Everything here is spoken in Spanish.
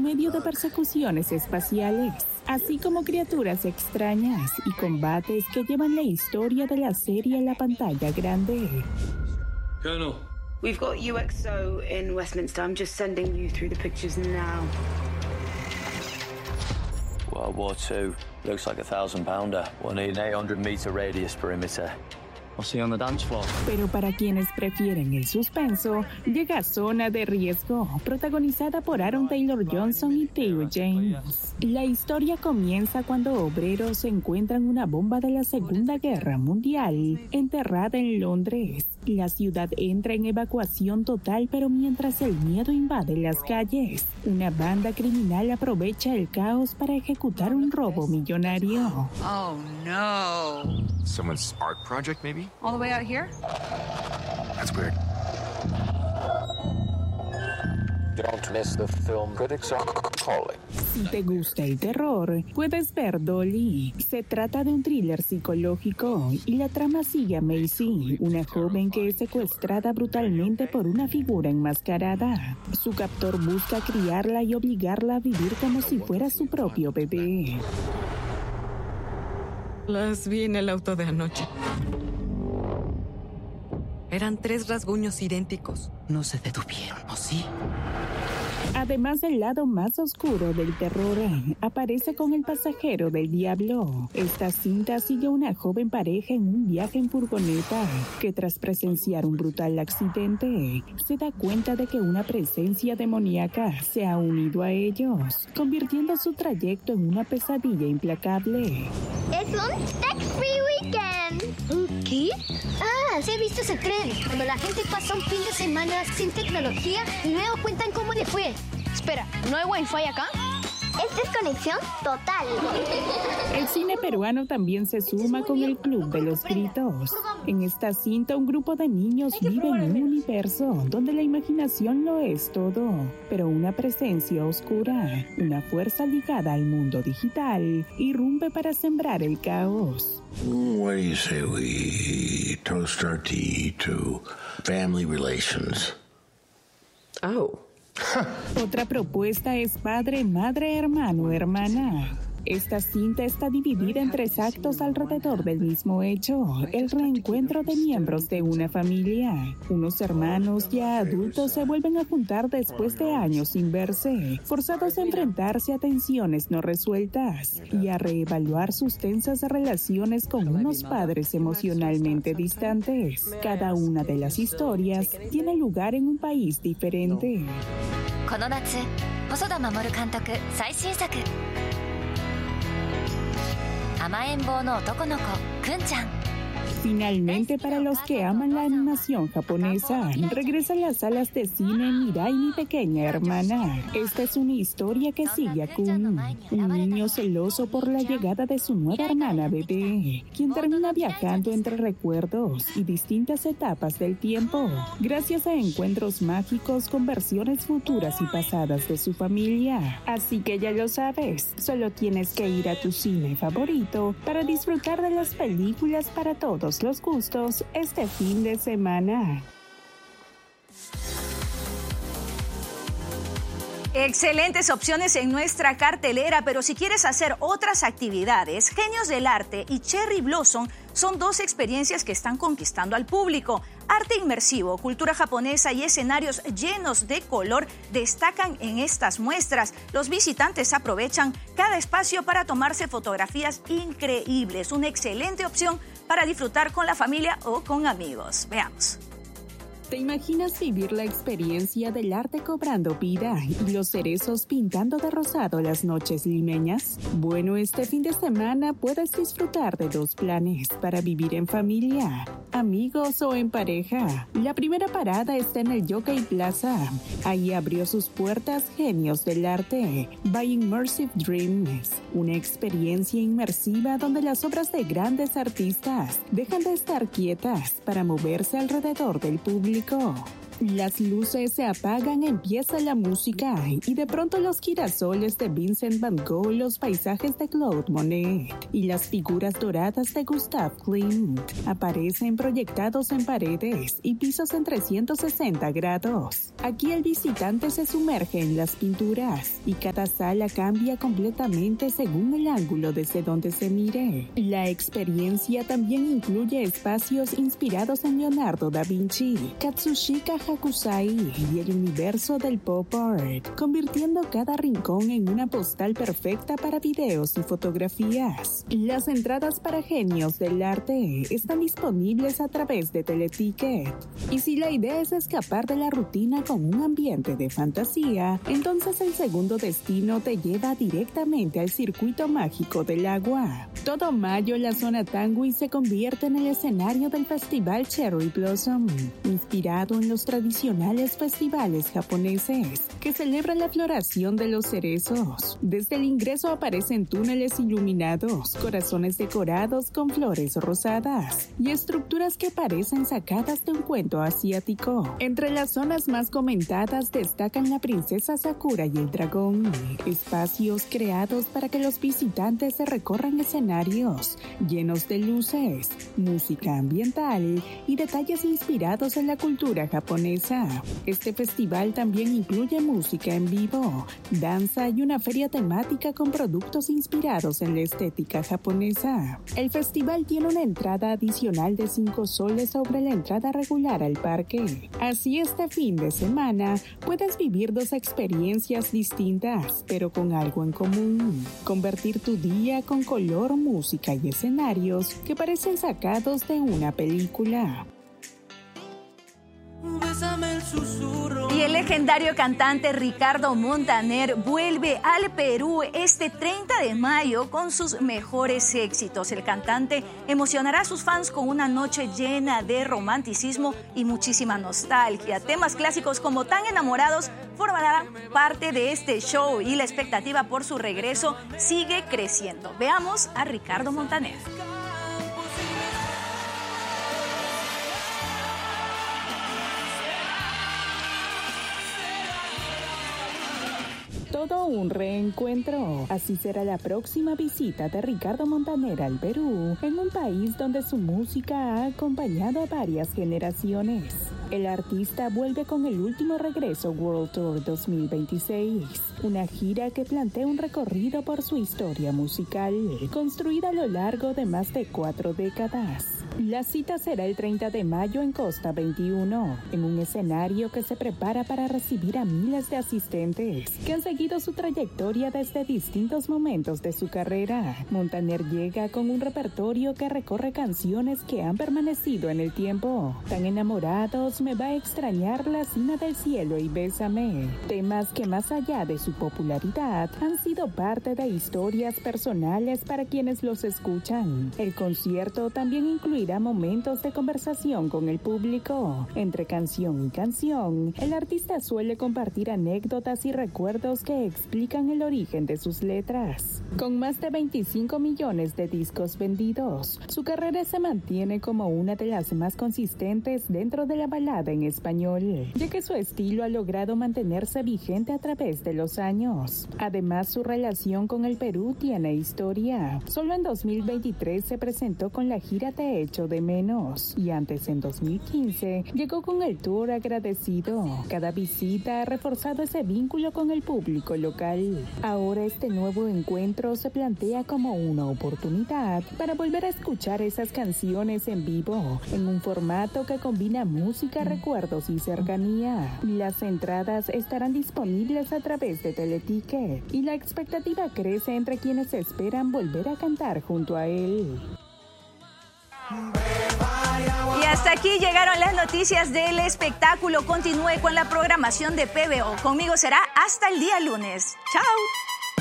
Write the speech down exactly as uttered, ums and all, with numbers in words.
en medio de persecuciones espaciales, así como criaturas extrañas y combates que llevan la historia de la serie a la pantalla grande. Colonel. We've got U X O in Westminster. I'm just sending you through the pictures now. World War Two. Looks like a thousand pounder. We'll need an eight hundred meter radius perimeter. I'll see you on the dance floor. Pero para quienes prefieren el suspenso, llega Zona de Riesgo, protagonizada por Aaron Taylor Johnson y Theo James. La historia comienza cuando obreros encuentran una bomba de la Segunda Guerra Mundial enterrada en Londres. La ciudad entra en evacuación total, pero mientras el miedo invade las calles, una banda criminal aprovecha el caos para ejecutar un robo millonario. Oh, no. Someone's art project, maybe? All the way out here? That's weird. Don't miss the film critics are calling. Si te gusta el terror, puedes ver Dolly. Se trata de un thriller psicológico y la trama sigue a Macy, una joven que es secuestrada brutalmente por una figura enmascarada. Su captor busca criarla y obligarla a vivir como si fuera su propio bebé. Las vi en el auto de anoche. Eran tres rasguños idénticos. No se detuvieron, ¿o sí? Además, el lado más oscuro del terror aparece con El pasajero del diablo. Esta cinta sigue a una joven pareja en un viaje en furgoneta que, tras presenciar un brutal accidente, se da cuenta de que una presencia demoníaca se ha unido a ellos, convirtiendo su trayecto en una pesadilla implacable. Es un tech-free weekend. ¿Un qué? Ah, sí he visto ese tren. Cuando la gente pasa un fin de semana sin tecnología y luego cuentan cómo le fue. Espera, ¿no hay wifi acá? Es desconexión total. El cine peruano también se suma con el Club de los Gritos. En esta cinta, un grupo de niños vive en un universo donde la imaginación lo es todo, pero una presencia oscura, una fuerza ligada al mundo digital, irrumpe para sembrar el caos. What do you say we toast our tea to family relations? Oh. Otra propuesta es Padre, Madre, Hermano, Hermana. Esta cinta está dividida en tres actos alrededor del mismo hecho, el reencuentro de miembros de una familia. Unos hermanos ya adultos se vuelven a juntar después de años sin verse, forzados a enfrentarse a tensiones no resueltas y a reevaluar sus tensas relaciones con unos padres emocionalmente distantes. Cada una de las historias tiene lugar en un país diferente. この夏、細田守監督最新作。甘えん坊の男の子、くんちゃん。 Finalmente, para los que aman la animación japonesa, regresa a las salas de cine Mirai, mi pequeña hermana. Esta es una historia que sigue a Kun, un niño celoso por la llegada de su nueva hermana bebé, quien termina viajando entre recuerdos y distintas etapas del tiempo, gracias a encuentros mágicos con versiones futuras y pasadas de su familia. Así que ya lo sabes, solo tienes que ir a tu cine favorito para disfrutar de las películas para todos los gustos este fin de semana. Excelentes opciones en nuestra cartelera, pero si quieres hacer otras actividades, Genios del Arte y Cherry Blossom son dos experiencias que están conquistando al público. Arte inmersivo, cultura japonesa y escenarios llenos de color destacan en estas muestras. Los visitantes aprovechan cada espacio para tomarse fotografías increíbles. Una excelente opción para disfrutar con la familia o con amigos. Veamos. ¿Te imaginas vivir la experiencia del arte cobrando vida y los cerezos pintando de rosado las noches limeñas? Bueno, este fin de semana puedes disfrutar de dos planes para vivir en familia, amigos o en pareja. La primera parada está en el Yokai Plaza. Ahí abrió sus puertas Genios del Arte by Immersive Dreams, una experiencia inmersiva donde las obras de grandes artistas dejan de estar quietas para moverse alrededor del público. Las luces se apagan, empieza la música y de pronto los girasoles de Vincent Van Gogh, los paisajes de Claude Monet y las figuras doradas de Gustav Klimt aparecen proyectados en paredes y pisos en trescientos sesenta grados. Aquí el visitante se sumerge en las pinturas y cada sala cambia completamente según el ángulo desde donde se mire. La experiencia también incluye espacios inspirados en Leonardo da Vinci, Katsushika Hakusai y el universo del pop art, convirtiendo cada rincón en una postal perfecta para videos y fotografías. Las entradas para genios del arte están disponibles a través de Teleticket. Y si la idea es escapar de la rutina con un ambiente de fantasía, entonces el segundo destino te lleva directamente al circuito mágico del agua. Todo mayo la zona Tangui se convierte en el escenario del festival Cherry Blossom, inspirado en los tradicionales festivales japoneses que celebran la floración de los cerezos. Desde el ingreso aparecen túneles iluminados, corazones decorados con flores rosadas y estructuras que parecen sacadas de un cuento asiático. Entre las zonas más comentadas destacan la princesa Sakura y el dragón, espacios creados para que los visitantes se recorran escenarios llenos de luces, música ambiental y detalles inspirados en la cultura japonesa. Este festival también incluye música en vivo, danza y una feria temática con productos inspirados en la estética japonesa. El festival tiene una entrada adicional de cinco soles sobre la entrada regular al parque. Así este fin de semana puedes vivir dos experiencias distintas, pero con algo en común. Convertir tu día con color, música y escenarios que parecen sacados de una película. Y el legendario cantante Ricardo Montaner vuelve al Perú este treinta de mayo con sus mejores éxitos. El cantante emocionará a sus fans con una noche llena de romanticismo y muchísima nostalgia. Temas clásicos como Tan Enamorados formarán parte de este show y la expectativa por su regreso sigue creciendo. Veamos a Ricardo Montaner. Todo un reencuentro. Así será la próxima visita de Ricardo Montaner al Perú, en un país donde su música ha acompañado a varias generaciones. El artista vuelve con el último regreso World Tour dos mil veintiséis, una gira que plantea un recorrido por su historia musical, construida a lo largo de más de cuatro décadas. La cita será el treinta de mayo en Costa veintiuno, en un escenario que se prepara para recibir a miles de asistentes que han seguido su trayectoria desde distintos momentos de su carrera. Montaner llega con un repertorio que recorre canciones que han permanecido en el tiempo. Tan Enamorados, Me va a extrañar, La cima del cielo y Bésame. Temas que más allá de su popularidad han sido parte de historias personales para quienes los escuchan. El concierto también incluirá momentos de conversación con el público. Entre canción y canción, el artista suele compartir anécdotas y recuerdos que explican el origen de sus letras. Con más de veinticinco millones de discos vendidos, su carrera se mantiene como una de las más consistentes dentro de la balada en español, ya que su estilo ha logrado mantenerse vigente a través de los años. Además, su relación con el Perú tiene historia. Solo en dos mil veintitrés se presentó con la gira Te echo de menos, y antes en dos mil quince llegó con el tour Agradecido. Cada visita ha reforzado ese vínculo con el público local. Ahora este nuevo encuentro se plantea como una oportunidad para volver a escuchar esas canciones en vivo, en un formato que combina música, recuerdos y cercanía. Las entradas estarán disponibles a través de Teleticket y la expectativa crece entre quienes esperan volver a cantar junto a él. Y hasta aquí llegaron las noticias del espectáculo. Continúe con la programación de P B O. Conmigo será hasta el día lunes. ¡Chao!